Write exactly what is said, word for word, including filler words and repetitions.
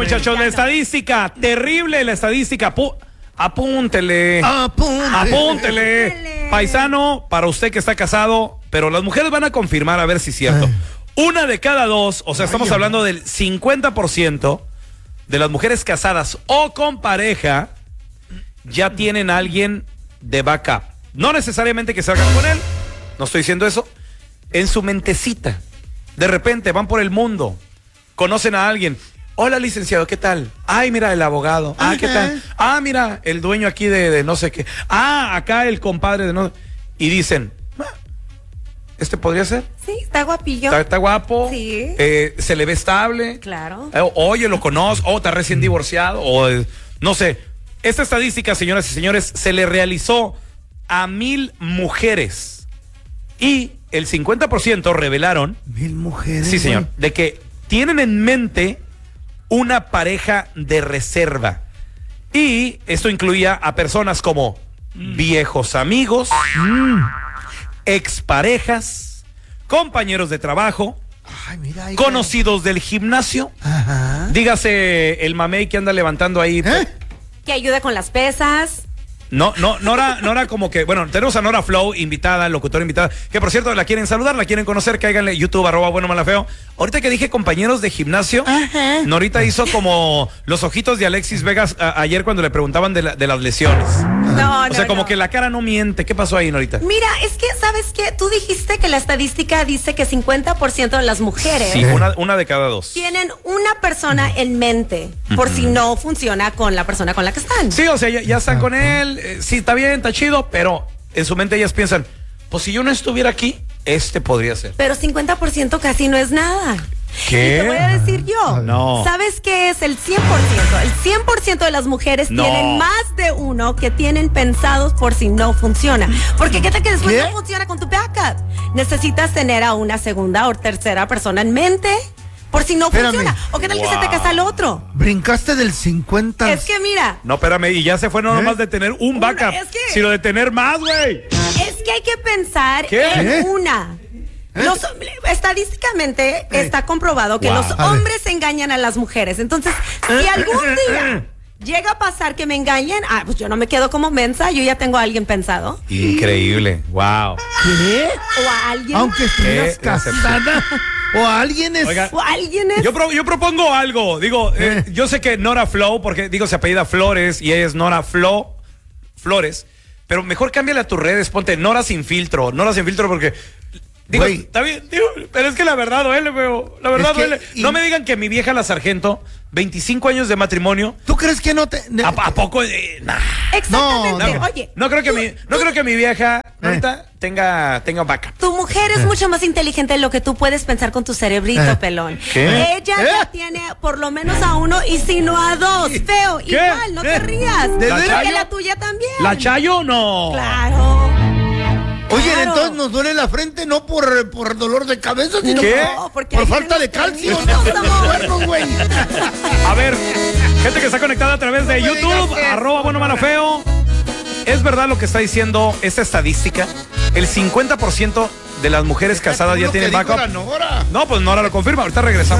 muchachos, la estadística, terrible la estadística. Pu- apúntele. Apúntele. Apúntele. Paisano, para usted que está casado, pero las mujeres van a confirmar a ver si es cierto. Ay. Una de cada dos, o sea, estamos Ay, hablando del cincuenta por ciento de las mujeres casadas o con pareja ya tienen a alguien de backup. No necesariamente que salgan con él, no estoy diciendo eso. En su mentecita, de repente van por el mundo, conocen a alguien. Hola, licenciado, ¿qué tal? Ay, mira, el abogado. Ah, ¿qué tal? Ah, mira, el dueño aquí de, de no sé qué. Ah, acá el compadre de no. Y dicen, "Ah, ¿este podría ser? Sí, está guapillo. Está, está guapo. Sí. Eh, se le ve estable. Claro. Eh, oye, lo conozco. O está recién divorciado. O eh, no sé. Esta estadística, señoras y señores, se le realizó a mil mujeres. Y el cincuenta por ciento revelaron. Mil mujeres. Sí, señor. De que tienen en mente una pareja de reserva. Y esto incluía a personas como mm. viejos amigos, mm. exparejas, compañeros de trabajo, Ay, mira, ahí conocidos del gimnasio. Ajá. Dígase el mamey que anda levantando ahí. ¿Eh? Que ayuda con las pesas. No, no, Nora, Nora como que, bueno, tenemos a Nora Flow, invitada, locutora invitada, que por cierto la quieren saludar, la quieren conocer, cáiganle YouTube, arroba bueno mala feo. Ahorita que dije compañeros de gimnasio, Ajá. Norita hizo como los ojitos de Alexis Vegas a, ayer cuando le preguntaban de, la, de las lesiones. No, O no, sea, como no. que la cara no miente. ¿Qué pasó ahí, Norita? Mira, es que, ¿sabes qué? Tú dijiste que la estadística dice que cincuenta por ciento de las mujeres Sí, una, una de cada dos. tienen una persona en mente por si no funciona con la persona con la que están. Sí, o sea, ya, ya están con él, eh, sí, está bien, está chido, pero en su mente ellas piensan, pues si yo no estuviera aquí, este podría ser. Pero cincuenta por ciento casi no es nada. ¿Qué? Y te voy a decir yo. No. ¿Sabes qué es el cien por ciento? El cien por ciento de las mujeres No. tienen más de uno que tienen pensados por si no funciona. Porque qué tal que después ¿Qué? no funciona con tu backup. Necesitas tener a una segunda o tercera persona en mente por si no Espérame. funciona. O qué tal que se te Wow. casa el otro. Brincaste del cincuenta. Es que mira, No, espérame, y ya se fue no ¿Eh? nomás de tener un Una, backup, es que- sino de tener más, güey. es que hay que pensar ¿Qué? en ¿Eh? una. ¿Eh? Los, estadísticamente Eh. está comprobado que Wow. los A ver. hombres engañan a las mujeres. Entonces, si algún día llega a pasar que me engañen, ah, pues yo no me quedo como mensa, yo ya tengo a alguien pensado. Increíble, wow. ¿Qué? O a alguien. Aunque estuvieras Eh, casada. O alguien es. Oiga, O a alguien es. Yo, pro- yo propongo algo, digo, eh, Eh. yo sé que Nora Flow, porque digo, se apellida Flores y ella es Nora Flo Flores, pero mejor cámbiale a tus redes, ponte Nora sin filtro, Nora sin filtro porque... Digo, Güey. está bien, digo, pero es que la verdad duele, veo, la verdad Es que- duele. y- No me digan que mi vieja la sargento, veinticinco años de matrimonio, ¿Tú crees que no te.? ¿a, a poco? Eh, nah. Exactamente. No, Oye, No creo que mi, no creo que mi vieja ahorita tenga, tenga backup. tu mujer es mucho más inteligente de lo que tú puedes pensar con tu cerebrito, Eh. pelón. ¿Qué? Ella ¿Eh? ya tiene por lo menos a uno y si no a dos. Feo, ¿Qué? igual, no te ¿Eh? rías. ¿De ¿La Porque Chayo? la tuya también. ¿La Chayo no? Claro. Oye, Claro. entonces nos duele la frente no por, por dolor de cabeza, sino ¿Qué? No, porque por ahí falta de tenemos calcio. permiso. No estamos buenos, güey. A ver, gente que está conectada a través de No me YouTube, digas que- arroba bueno malo feo. ¿Es verdad lo que está diciendo esta estadística? El cincuenta por ciento de las mujeres casadas ya Lo tienen que dijo backup. la Nora. No, pues Nora lo confirma. Ahorita regresamos.